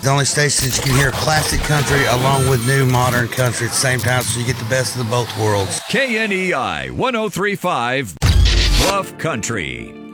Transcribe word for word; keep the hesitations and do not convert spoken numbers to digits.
The only station that you can hear classic country along with new modern country at the same time, so you get the best of the both worlds. K N E I one oh three point five Bluff Country.